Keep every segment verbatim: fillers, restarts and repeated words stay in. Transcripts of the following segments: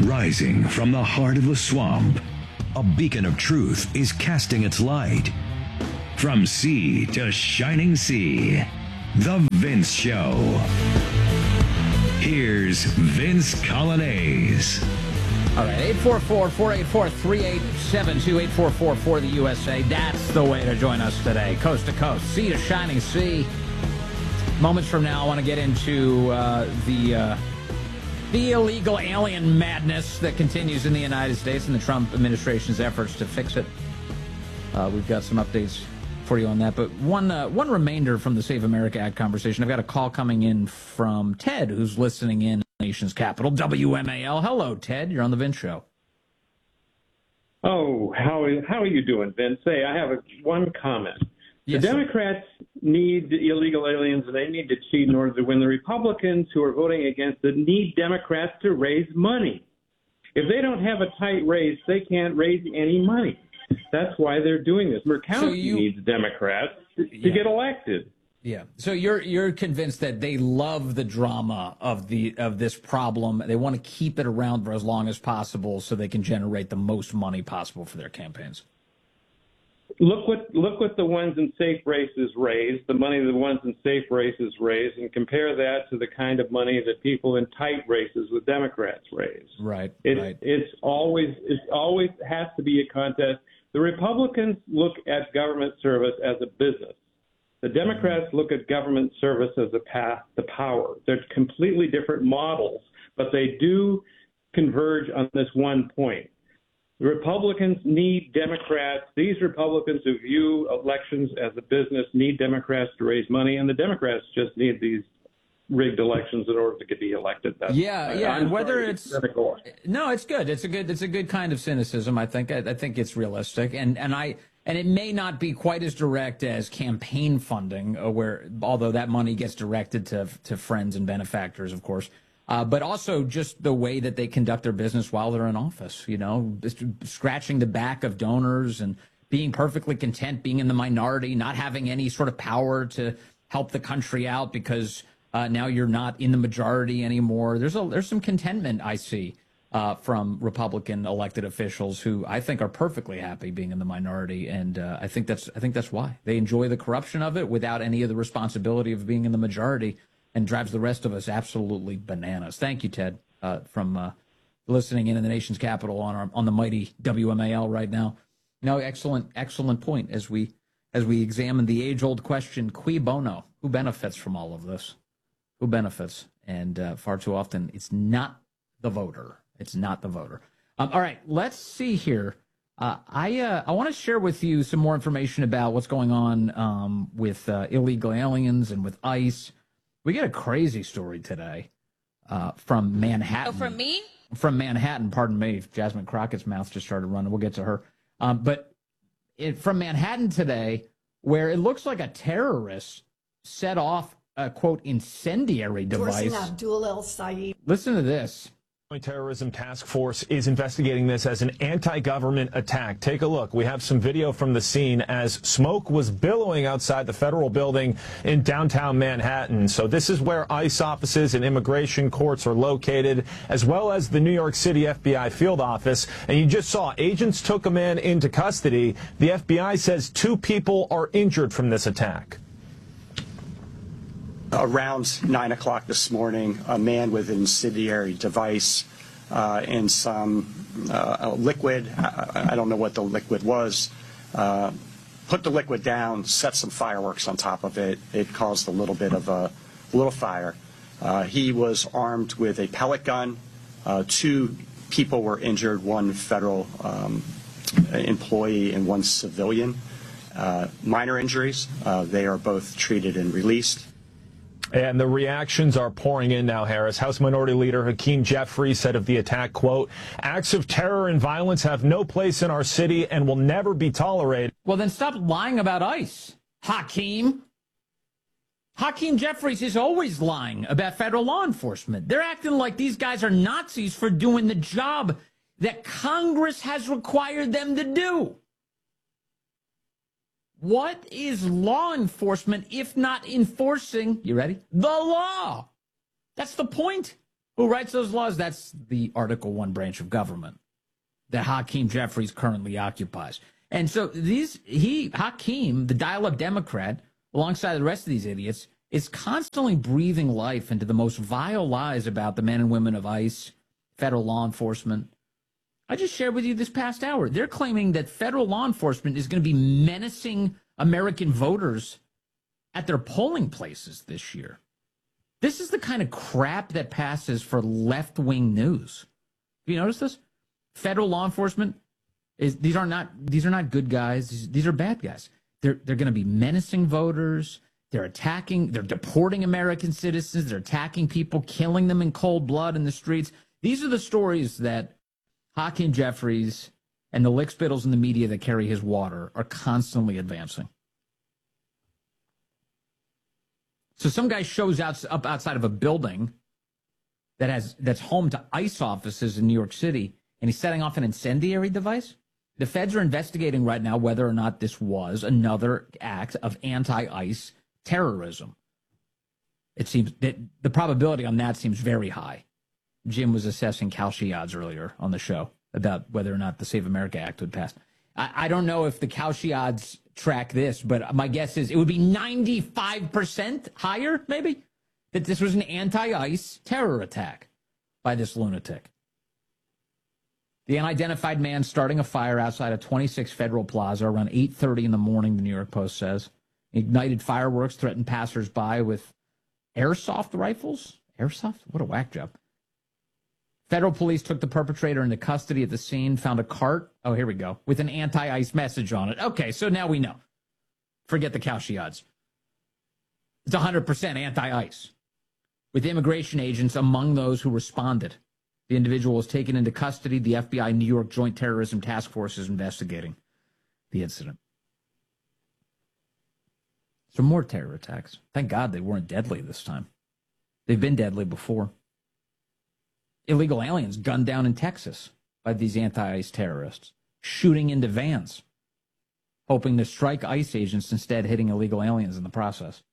Rising from the heart of the swamp, a beacon of truth is casting its light. From sea to shining sea, The Vince Show. Here's Vince Coglianese. All right, eight four four, four eight four, three eight seven two, eight four four for the U S A. That's the way to join us today, coast to coast, sea to shining sea. Moments from now, I want to get into uh, the uh, the illegal alien madness that continues in the United States and the Trump administration's efforts to fix it. Uh, we've got some updates for you on that. But one uh, one remainder from the Save America Act conversation. I've got a call coming in from Ted, who's listening in the nation's capital, W M A L. Hello, Ted. You're on the Vince Show. Oh, how how are you doing, Vince? Say, I have a, one comment. Yes, the Democrats sir. need illegal aliens, and they need to cheat in order to win. The Republicans who are voting against it need Democrats to raise money. If they don't have a tight race, they can't raise any money. That's why they're doing this. Murkowski so you, needs Democrats to, to yeah. get elected. Yeah. So you're you're convinced that they love the drama of the of this problem. They want to keep it around for as long as possible so they can generate the most money possible for their campaigns. Look what look what the ones in safe races raise, the money the ones in safe races raise, and compare that to the kind of money that people in tight races with Democrats raise. Right. It, right. It's always it's always has to be a contest. The Republicans look at government service as a business. The Democrats look at government service as a path to power. They're completely different models, but they do converge on this one point. The Republicans need Democrats. These Republicans who view elections as a business need Democrats to raise money, and the Democrats just need these rigged elections in order to get elected. That's, yeah, yeah. I'm Whether sorry, it's cynical. No, it's good. It's a good. It's a good kind of cynicism. I think. I, I think it's realistic, and and I and it may not be quite as direct as campaign funding, uh, where although that money gets directed to to friends and benefactors, of course. Uh, but also just the way that they conduct their business while they're in office, you know, scratching the back of donors and being perfectly content being in the minority, not having any sort of power to help the country out because uh, now you're not in the majority anymore. There's a there's some contentment I see uh, from Republican elected officials who I think are perfectly happy being in the minority, and uh, I think that's I think that's why they enjoy the corruption of it without any of the responsibility of being in the majority. And drives the rest of us absolutely bananas. Thank you, Ted, uh, from uh, listening in in the nation's capital on our, on the mighty W M A L right now. No, excellent, excellent point as we as we examine the age-old question: cui bono? Who benefits from all of this? Who benefits? And uh, far too often, it's not the voter. It's not the voter. Um, all right, let's see here. Uh, I uh, I want to share with you some more information about what's going on um, with uh, illegal aliens and with ICE. We get a crazy story today uh, from Manhattan. Oh, from me? From Manhattan, pardon me. Jasmine Crockett's mouth just started running. We'll get to her. Um, but it, from Manhattan today, where it looks like a terrorist set off a, quote, incendiary device. Abdul El Sayed. Listen to this. Terrorism Task Force is investigating this as an anti-government attack. Take a look. We have some video from the scene as smoke was billowing outside the federal building in downtown Manhattan. So this is where ICE offices and immigration courts are located, as well as the New York City F B I field office. And you just saw agents took a man into custody. The F B I says two people are injured from this attack. Around nine o'clock this morning, a man with an incendiary device uh, and some uh, liquid, I, I don't know what the liquid was, uh, put the liquid down, set some fireworks on top of it. It caused a little bit of a, a little fire. Uh, he was armed with a pellet gun. Uh, two people were injured, one federal um, employee and one civilian. Uh, minor injuries. Uh, they are both treated and released. And the reactions are pouring in now, Harris. House Minority Leader Hakeem Jeffries said of the attack, quote, acts of terror and violence have no place in our city and will never be tolerated. Well, then stop lying about ICE, Hakeem. Hakeem Jeffries is always lying about federal law enforcement. They're acting like these guys are Nazis for doing the job that Congress has required them to do. What is law enforcement if not enforcing, you ready, the law? That's the point. Who writes those laws? That's the Article One branch of government that Hakeem Jeffries currently occupies. And so these he Hakeem, the dial-up Democrat, alongside the rest of these idiots, is constantly breathing life into the most vile lies about the men and women of ICE, federal law enforcement. I just shared with you this past hour. They're claiming that federal law enforcement is going to be menacing American voters at their polling places this year. This is the kind of crap that passes for left-wing news. Have you noticed this? Federal law enforcement is these are not these are not good guys. These, these are bad guys. They're they're going to be menacing voters. They're attacking. They're deporting American citizens. They're attacking people, killing them in cold blood in the streets. These are the stories that Hakeem Jeffries and the lickspittles in the media that carry his water are constantly advancing. So some guy shows out, up outside of a building that has that's home to ICE offices in New York City, and he's setting off an incendiary device. The feds are investigating right now whether or not this was another act of anti-ICE terrorism. It seems that the probability on that seems very high. Jim was assessing Kalshi odds earlier on the show about whether or not the Save America Act would pass. I, I don't know if the Kalshi odds track this, but my guess is it would be ninety-five percent higher, maybe, that this was an anti-ICE terror attack by this lunatic. The unidentified man starting a fire outside a twenty-six Federal Plaza around eight thirty in the morning, the New York Post says. Ignited fireworks, threatened passersby with airsoft rifles? Airsoft? What a whack job. Federal police took the perpetrator into custody at the scene, found a cart, oh, here we go, with an anti-ICE message on it. Okay, so now we know. Forget the Kalshi odds. It's one hundred percent anti-ICE, with immigration agents among those who responded. The individual was taken into custody. The F B I New York Joint Terrorism Task Force is investigating the incident. So more terror attacks. Thank God they weren't deadly this time. They've been deadly before. Illegal aliens gunned down in Texas by these anti-ICE terrorists, shooting into vans, hoping to strike ICE agents, instead hitting illegal aliens in the process.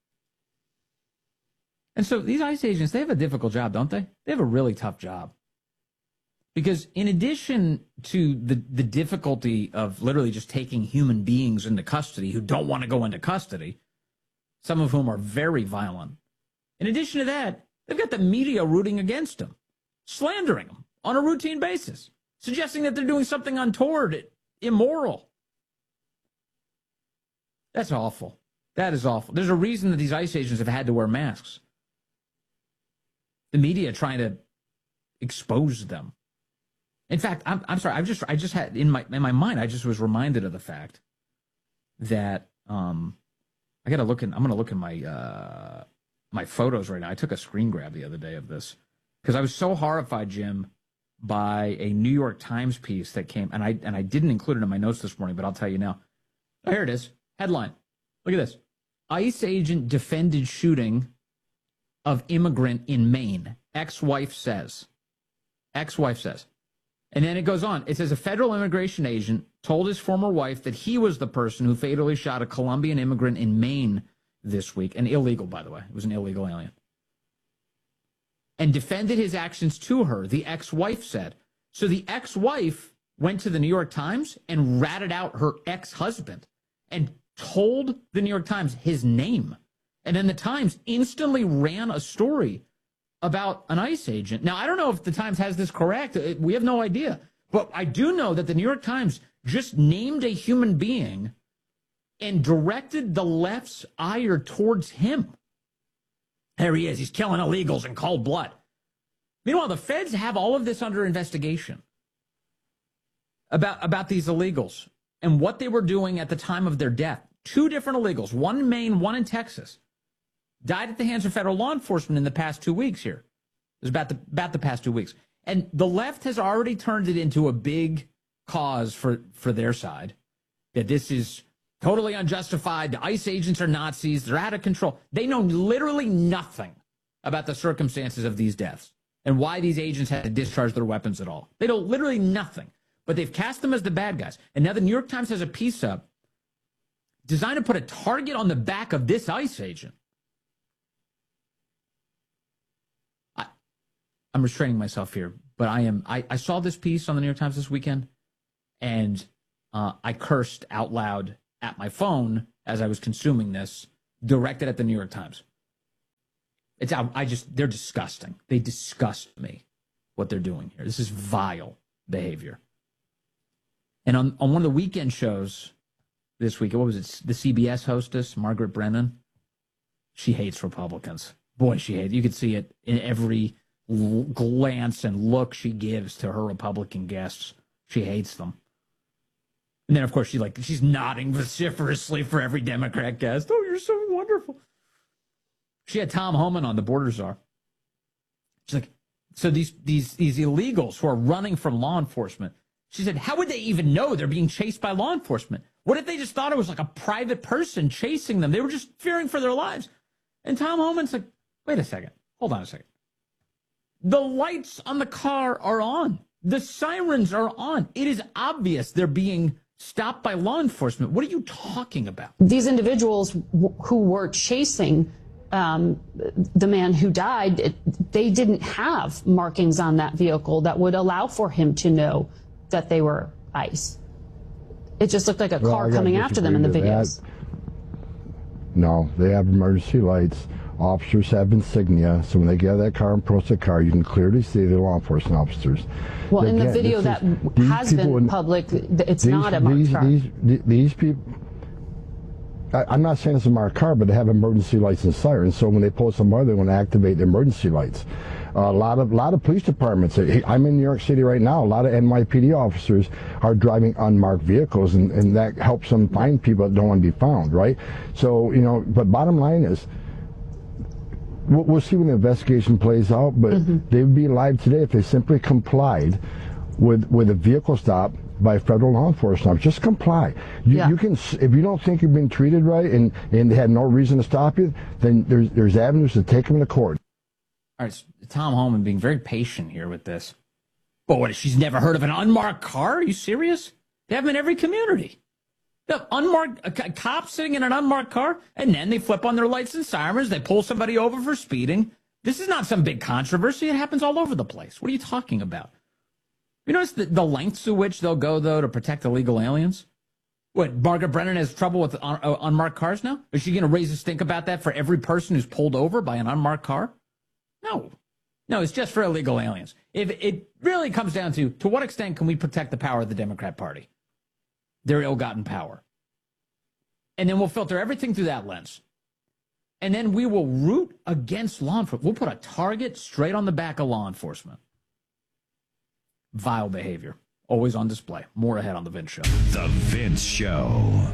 And so these ICE agents, they have a difficult job, don't they? They have a really tough job. Because in addition to the, the difficulty of literally just taking human beings into custody who don't want to go into custody, some of whom are very violent, in addition to that, they've got the media rooting against them, slandering them on a routine basis, suggesting that they're doing something untoward, immoral. That's awful. That is awful. There's a reason that these ICE agents have had to wear masks. The media trying to expose them. In fact, I'm, I'm sorry. I've just, I just had in my in my mind, I just was reminded of the fact that um, I got to look in. I'm going to look in my uh, my photos right now. I took a screen grab the other day of this because I was so horrified, Jim, by a New York Times piece that came, and I and I didn't include it in my notes this morning, but I'll tell you now. Oh, here it is. Headline. Look at this. ICE agent defended shooting of immigrant in Maine. Ex-wife says. Ex-wife says. And then it goes on. It says a federal immigration agent told his former wife that he was the person who fatally shot a Colombian immigrant in Maine this week. An illegal, by the way. It was an illegal alien. And defended his actions to her, the ex-wife said. So the ex-wife went to the New York Times and ratted out her ex-husband and told the New York Times his name. And then the Times instantly ran a story about an ICE agent. Now, I don't know if the Times has this correct. We have no idea. But I do know that the New York Times just named a human being and directed the left's ire towards him. There he is. He's killing illegals in cold blood. Meanwhile, the feds have all of this under investigation about, about these illegals and what they were doing at the time of their death. Two different illegals, one in Maine, one in Texas, died at the hands of federal law enforcement in the past two weeks here. It was about the, about the past two weeks. And the left has already turned it into a big cause for, for their side, that this is totally unjustified. The ICE agents are Nazis. They're out of control. They know literally nothing about the circumstances of these deaths and why these agents had to discharge their weapons at all. They know literally nothing. But they've cast them as the bad guys. And now the New York Times has a piece up designed to put a target on the back of this ICE agent. I'm restraining myself here, but I am. I, I saw this piece on the New York Times this weekend, and uh, I cursed out loud at my phone as I was consuming this, directed at the New York Times. It's out. I just, they're disgusting. They disgust me, what they're doing here. This is vile behavior. And on, on one of the weekend shows this week, what was it? The C B S hostess, Margaret Brennan. She hates Republicans. Boy, she hates. You could see it in every l- glance and look she gives to her Republican guests. She hates them. And then, of course, she like she's nodding vociferously for every Democrat guest. Oh, you're so wonderful. She had Tom Homan on, the border czar. She's like, so these these these illegals who are running from law enforcement, she said, how would they even know they're being chased by law enforcement? What if they just thought it was like a private person chasing them? They were just fearing for their lives. And Tom Homan's like, wait a second. Hold on a second. The lights on the car are on. The sirens are on. It is obvious they're being stopped by law enforcement. What are you talking about? These individuals w- who were chasing um, the man who died, it, they didn't have markings on that vehicle that would allow for him to know that they were ICE. It just looked like a well, car coming after them in the videos. That. No, they have emergency lights. Officers have insignia, so when they get out of that car and approach the car, you can clearly see the law enforcement officers. Well, Again, in the video that is, has been in, public, it's these, not a marked these, car. These, these, these people, I, I'm not saying it's a marked car, but they have emergency lights and sirens, so when they pull somebody, they want to activate the emergency lights. Uh, a lot of lot of police departments, I'm in New York City right now, a lot of N Y P D officers are driving unmarked vehicles, and, and that helps them find people that don't want to be found, right? So, you know, but bottom line is, we'll, we'll see when the investigation plays out, but mm-hmm. they would be alive today if they simply complied with, with a vehicle stop by federal law enforcement. Just comply. You, yeah. you can, if you don't think you're being treated right and, and they had no reason to stop you, then there's, there's avenues to take them to court. All right, so Tom Homan being very patient here with this. But what, she's never heard of an unmarked car? Are you serious? They have them in every community. They have unmarked, a cop sitting in an unmarked car, and then they flip on their lights and sirens. They pull somebody over for speeding. This is not some big controversy. It happens all over the place. What are you talking about? You notice the, the lengths to which they'll go, though, to protect illegal aliens? What, Margaret Brennan has trouble with un, uh, unmarked cars now? Is she going to raise a stink about that for every person who's pulled over by an unmarked car? No. No, it's just for illegal aliens. If it really comes down to, to what extent can we protect the power of the Democrat Party? Their ill-gotten power. And then we'll filter everything through that lens. And then we will root against law enforcement. We'll put a target straight on the back of law enforcement. Vile behavior. Always on display. More ahead on The Vince Show. The Vince Show.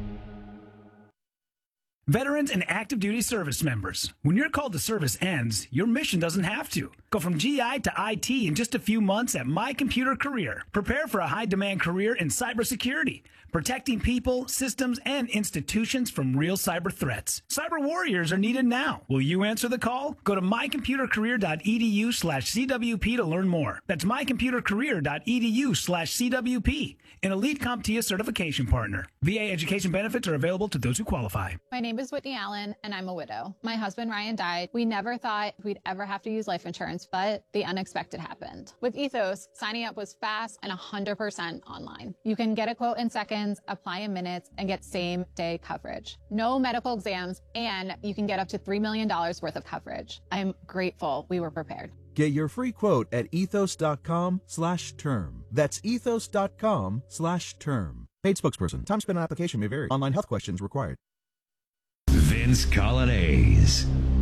Veterans and active duty service members, when your call to service ends, your mission doesn't have to. Go from G I to I T in just a few months at My Computer Career. Prepare for a high-demand career in cybersecurity, protecting people, systems, and institutions from real cyber threats. Cyber warriors are needed now. Will you answer the call? Go to mycomputercareer.edu slash CWP to learn more. That's mycomputercareer.edu slash CWP, an elite CompTIA certification partner. V A education benefits are available to those who qualify. My name is Whitney Allen, and I'm a widow. My husband, Ryan, died. We never thought we'd ever have to use life insurance, but the unexpected happened. With Ethos, signing up was fast and one hundred percent online. You can get a quote in seconds, apply in minutes, and get same-day coverage. No medical exams, and you can get up to three million dollars worth of coverage. I'm grateful we were prepared. Get your free quote at ethos.com slash term. That's ethos.com slash term. Paid spokesperson. Time spent on application may vary. Online health questions required. Vince Coglianese.